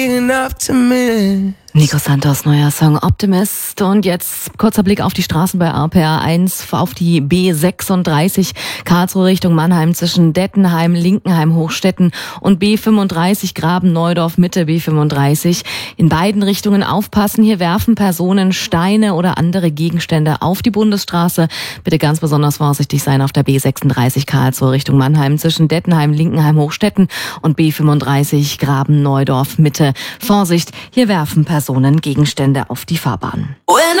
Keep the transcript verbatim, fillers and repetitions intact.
Nico Santos, neuer Song Optimist. Und jetzt kurzer Blick auf die Straßen bei R P R eins, auf die B sechsunddreißig Karlsruhe Richtung Mannheim zwischen Dettenheim, Linkenheim, Hochstetten und B fünfunddreißig Graben-Neudorf Mitte B fünfunddreißig. In beiden Richtungen aufpassen, hier werfen Personen Steine oder andere Gegenstände auf die Bundesstraße. Bitte ganz besonders vorsichtig sein auf der B sechsunddreißig Karlsruhe Richtung Mannheim zwischen Dettenheim, Linkenheim, Hochstetten und B fünfunddreißig Graben-Neudorf Mitte. Vorsicht, hier werfen Personen Personen Gegenstände auf die Fahrbahn. When